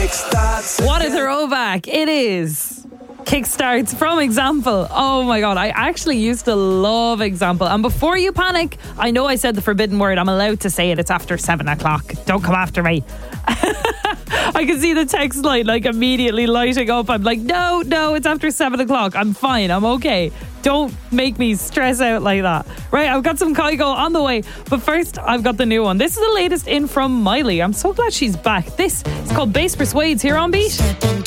What a throwback. It is. Kickstarts from Example. Oh my God, I actually used to love Example. And before you panic, I know I said the forbidden word. I'm allowed to say it. It's after 7 o'clock. Don't come after me. I can see the text line like immediately lighting up. I'm like, no, it's after 7 o'clock. I'm fine. I'm okay. Don't make me stress out like that. Right, I've got some Kygo on the way. But first, I've got the new one. This is the latest in from Miley. I'm so glad she's back. This is called Bass Persuades here on Beat.